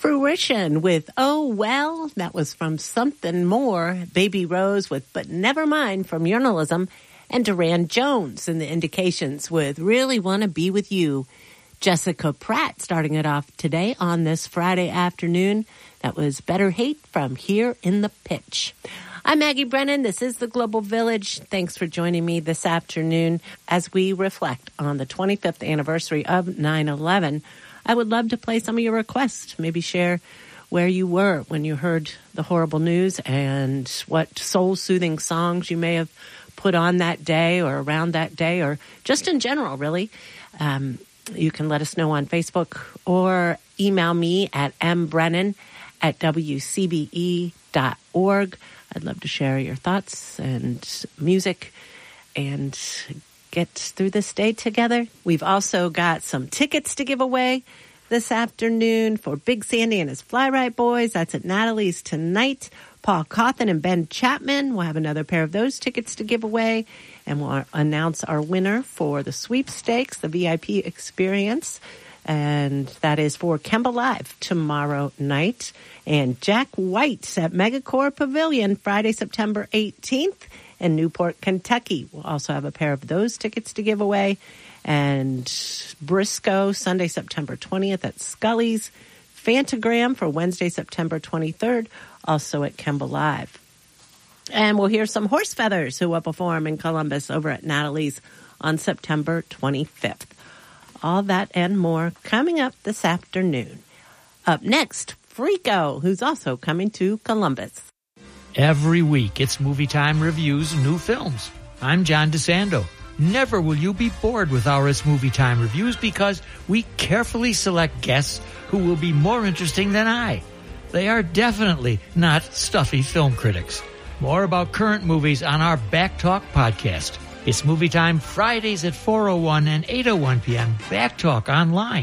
Fruition with Oh Well. That was from Something More. Baby Rose with But Never Mind from Journalism. And Duran Jones and the Indications with Really Wanna Be With You. Jessica Pratt starting it off today on this Friday afternoon. That was Better Hate from Here in the Pitch. I'm Maggie Brennan. This is the Global Village. Thanks for joining me this afternoon as we reflect on the 25th anniversary of 9/11. I would love to play some of your requests. Maybe share where you were when you heard the horrible news and what soul-soothing songs you may have put on that day or around that day or just in general, really. You can let us know on Facebook or email me at mbrennan@wcbe.org. I'd love to share your thoughts and music and get through this day together. We've also got some tickets to give away this afternoon for Big Sandy and his Fly Right Boys. That's at Natalie's tonight. Paul Cawthon and Ben Chapman. We'll have another pair of those tickets to give away. And we'll announce our winner for the sweepstakes, the VIP experience. And that is for Kemba Live tomorrow night. And Jack White at Megacore Pavilion Friday, September 18th in Newport, Kentucky. We'll also have a pair of those tickets to give away. And Briscoe, Sunday, September 20th at Scully's. Fantagram for Wednesday, September 23rd, also at Kemba Live. And we'll hear some Horse Feathers who will perform in Columbus over at Natalie's on September 25th. All that and more coming up this afternoon. Up next, Frico, who's also coming to Columbus. Every week, it's Movie Time reviews new films. I'm John DeSando. Never will you be bored with our It's Movie Time reviews because we carefully select guests who will be more interesting than I. They are definitely not stuffy film critics. More about current movies on our Back Talk podcast. It's Movie Time Fridays at 4:01 and 8:01 p.m. Back Talk online.